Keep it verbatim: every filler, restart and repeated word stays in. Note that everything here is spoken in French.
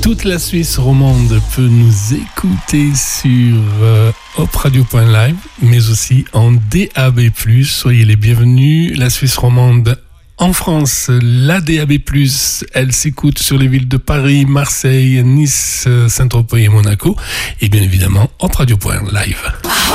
Toute la Suisse romande peut nous écouter sur euh, hopradio point live, mais aussi en D A B plus. Soyez les bienvenus. La Suisse romande en France, la D A B plus, elle s'écoute sur les villes de Paris, Marseille, Nice, Saint-Tropez et Monaco. Et bien évidemment, hopradio point live.